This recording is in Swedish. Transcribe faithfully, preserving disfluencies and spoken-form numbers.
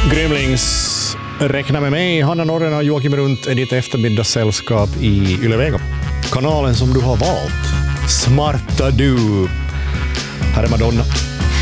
Grymlings, räkna med mig. Hanna Norren och Joakim Runt är ditt eftermiddagssällskap i Yle-Vega. Kanalen som du har valt. Smarta du. Här är Madonna.